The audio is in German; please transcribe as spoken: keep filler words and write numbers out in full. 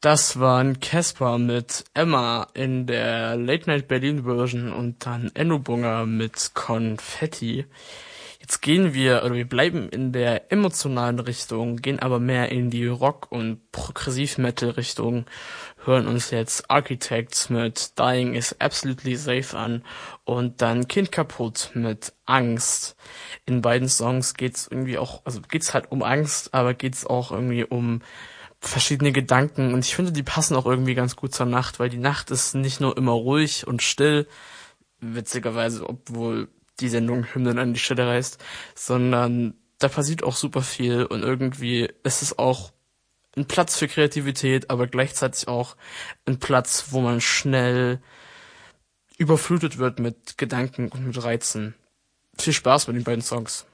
Das waren Casper mit Emma in der Late Night Berlin Version und dann Enno Bunga mit Konfetti. Jetzt gehen wir, oder wir bleiben in der emotionalen Richtung, gehen aber mehr in die Rock- und Progressiv-Metal-Richtung, hören uns jetzt Architects mit Dying is Absolutely Safe an und dann Kind kaputt mit Angst. In beiden Songs geht's irgendwie auch, also geht's halt um Angst, aber geht's auch irgendwie um verschiedene Gedanken und ich finde, die passen auch irgendwie ganz gut zur Nacht, weil die Nacht ist nicht nur immer ruhig und still, witzigerweise, obwohl die Sendung Hymnen an die Stelle reißt, sondern da passiert auch super viel und irgendwie ist es auch ein Platz für Kreativität, aber gleichzeitig auch ein Platz, wo man schnell überflutet wird mit Gedanken und mit Reizen. Viel Spaß mit den beiden Songs.